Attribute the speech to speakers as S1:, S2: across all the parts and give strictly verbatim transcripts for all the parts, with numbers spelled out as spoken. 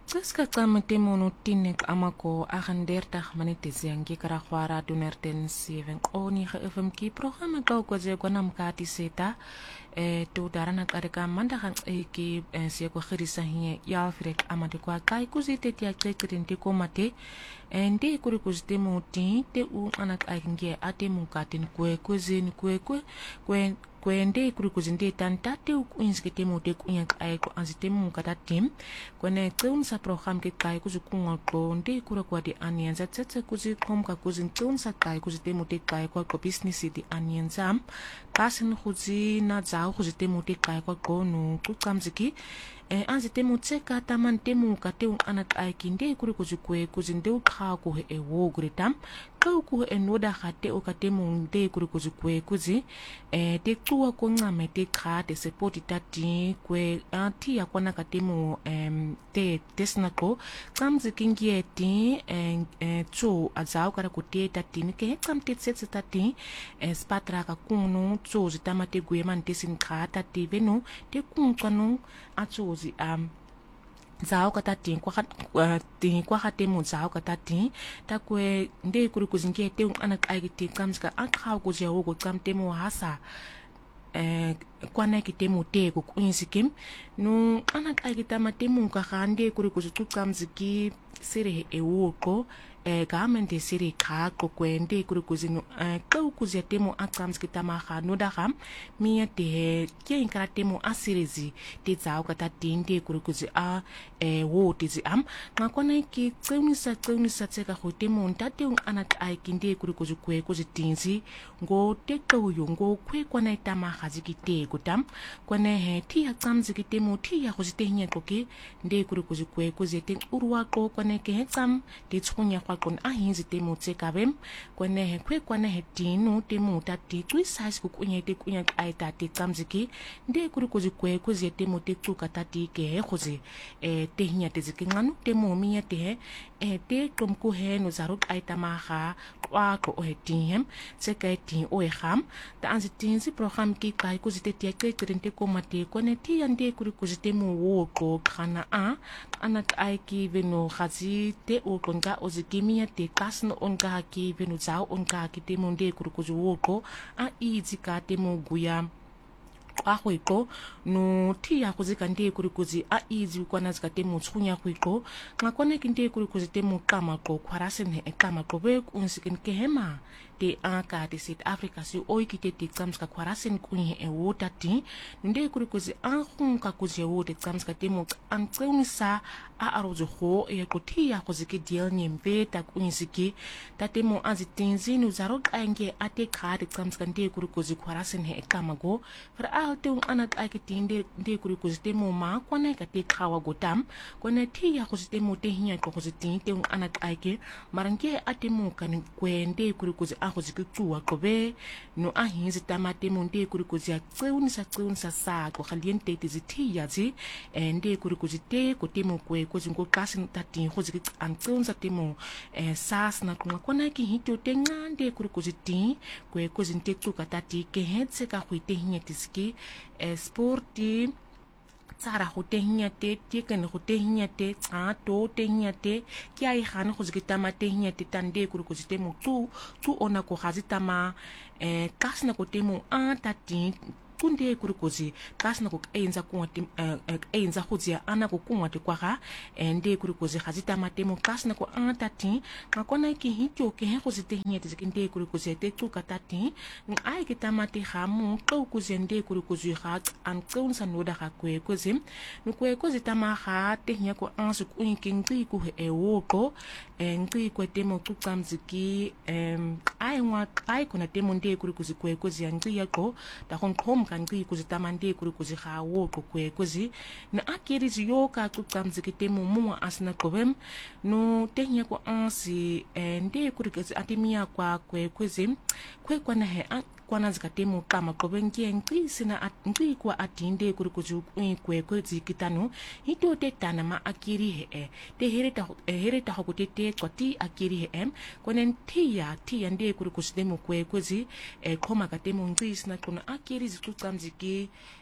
S1: Tsiska tsama temo tinek amako agendertig minutes yangi karagwara dunerten seven oni ge F M ki programma ko ko je ko nam ka tiseta e to darana kareka manda kan e ki se ko khirisa hiye ya frek amade kwa kai kuzite tia krekrin te ko mate ende kuri kuzite mo ti te u anak ainge ate mu katin kwe kuzin kwe kwe kwe kwende kuri kuzinde tanta te u inske temo te ku yank ai ko anzite mu kata tim kone tseun sa program ke kai kuzu kunga ko nde kura kwa di anianza tsetse kuzi kom ka kuzin tseun sa kai kuzi temo te kai kwa ko business di anianza kasin kuzi na zao kuzi temo te kai kwa ko no ku kamziki e anzi temo tseka taman temo ka te un anak ai kinde kuri kuzi kwe kuzi nde u kha ko e wo gritam ka ku e noda khate o ka temo nde kuri kuzi kwe kuzi e te tuwa ko ngame te kha te support tati kwe anti ya kwana ka temo em te tesna ko kamzi kingie ti en tso azao kara ko te tati ne ke kam te tsetse tati e spatra ka kunu tso zitama te gueman te sin kha tati veno te kun kanu atso zi am zao kata tin kwa tin kwa hate mo zao kata tin ta kwe nde kuri kuzinge te anak ai ti kamska akha ko je wo ko kam te mo hasa eh kwana ki temo te ko kunsikim no anak ai tama temo ka hande kuri kuzutu kamziki sere e woko e gamente sere ka ko kwende kuri kuzino e ka ukuzia temo akamski tama ha no da ham mia te ke inkara temo asirezi te zao kata tinde kuri kuzi a e wo te zi am ngakona ki tseunisa tseunisa tseka ho temo ntate un anak ai kinde kuri kuzi kwe kuzi tinzi ngo te ka uyongo kwe kwana tama haziki te kutam kwana he ti akamziki temo ti ya kuzi te nya koke nde kuri kuzi kwe kuzi te urwa ko kwana ke hetsam te tsunya kwa kon a hinzi temo tseka bem kwana he kwe kwana he tinu temo tati tui size ku kunya te kunya ai tati kamziki nde kuri kuzi kwe kuzi temo te tsuka tati ke he kuzi e te hinya te ziki nganu temo miya te he e te komku he no zaruk ai tamaha kwa ko o he tihem tseka ti o e ham ta anzi tinzi program ki kai kuzi te te ke te ko mate kwana ti ande kuri kuzi temo wo ko kana a anak ai ki veno khazi te o konga o zikimia te kasno onka ki veno zao onka ki temo nde kuri kuzi wo ko a izi ka temo guya aho iko no tia kuzika nde kuri kuzi a izi kwana zika temo tsunya kuiko ngakone kinde kuri kuzi temo kama ko kwarasen he kama ko be unsikin kehema te aka te South Africa si oi kite te tsamska kwarasen kunye e wotati nde kuri kuzi anhunka kuzi wote tsamska temo antseunisa a arozo ho e ko tia kuzike diel nyembe ta kunisiki ta temo azitinzi no zarok ange ate ka te tsamska nde kuri kuzi kwarasen he kama go fra a te un anak ai kitinde nde kuri kuzi temo ma kwana ka te khawa gotam kwana tia kuzi temo te hinya ko kuzi te un anak ai ke marange ate mo kan kwende kuri kuzi aho zikuwa kobe no ahinzi tamate monde kuri kuzi tseunisa tseunisa sa ko khaliente te zitia zi ende kuri kuzi te ko temo kwe ko zingo kasin tati ho ziki antseunsa temo eh sas na kuma kona ki hito te ngande kuri kuzi ti kwe ko zinte tsuka tati ke hetse ka khwite hinya tiski eh sporti tsara go tehnya te te kene go tehnya te tsa to tehnya te ki ai gane go zikita ma tehnya te tande kuri go zite mo tu tu ona ko gazita ma eh kasna ko temo a tati kunde kuri kozi kasna ko enza ko enza khuzia ana ko kunwa te kwaga ende kuri kozi gazita ma temo kasna ko a tati ka kona ki hityo ke he go zite tehnya te zikinde kuri kozi te tuka tati ai ke tamate hamu ko kozi ende kuri kozi ga an tsaunsa noda ga kwe kozi no kwe kozi tamaha tehnya ko ansu ku inkingi ku e woko engri ko temo tukamziki em ai ngwa ai kona temo nde kuri kozi kwe kozi angri yako ta hon kom kan gri kozi tamande kuri kozi ga woko kwe kozi na akiri ziyoka tukamziki temo mu asna kobem no tehnya ko ansi ende kuri kozi atimia kwa kwe kozi kwe kwana he kwana zika temo kama kobengi ngri sina ngri kwa atinde kuri kuzu kwe kwe zikitano hito te tana ma akiri he e te hereta hereta hokote te kwa ti akiri he em konen tia tia nde kuri kuzu temo kwe kwe zi e koma ka temo ngri sina kuna akiri zitu kamziki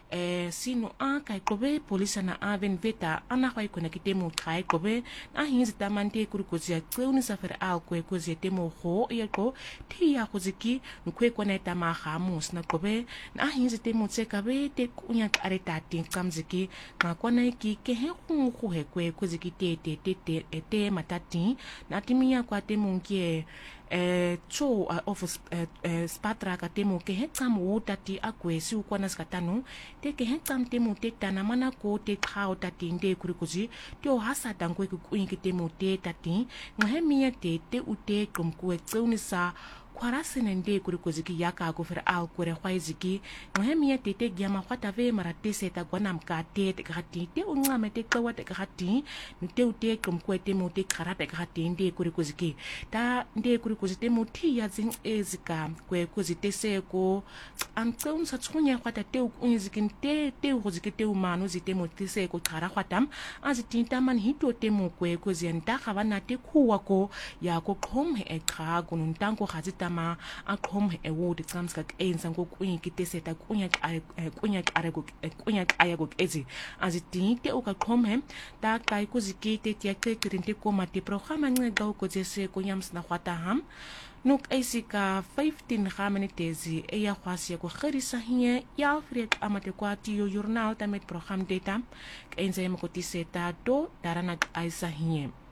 S1: eh sino a kai qobe polisa na aven veta ana kwai kona kitemo kai qobe na hinzi tamante kurukozi ya tseuni safer al kwe kozi temo ho ya ko ti ya koziki nukwe kona tama hamus na qobe na hinzi temo tseka be te kunya areta tin kamziki ka kona iki ke he khu khu he kwe koziki te te te te te matati na timia kwa temo nkie eh cho uh, office uh, uh, spatra ka temo ke he tsam wo tati akwe si ukwana skatanu te ke he tsam temo te tana mana ko te khao tati nde kurikuzi te o hasa dangwe ku inki temo te tati ngahe mia te te ute komku e tseuni sa kwara senende kurikuzi ki yaka ko fer al kure khwaiziki ngahe mia te te gyama khwata ve marate seta gwanam ka te te khati te ungame te kwawa te khati nte ute komku temo te kharate khati nde kurikuzi ki ta nde kurikuzi muti ya zing ezika kwe kuzite seko antseun sa tsunya kwata te unyizikin te te uzike te umano zite muti seko khara kwatam azitinta man hito te mu kwe kuzienta khabana te khuwa ko ya ko khom he ekha kunun tanko khazitama a khom he wodi tsamska enza ngo kunyiki seta kunya kunya are go kunya aya go ezi azitinte uka khom he ta kai kuziki te tia te krinte ko mate programa ngega ko zese ko yams na kwata ham nuk eisika fifteen gaminitezi e ya kwasi ko gerisa hier ya frek amate kwati yo journal ta met program data kenze mo ko tiseta do darana aisa hier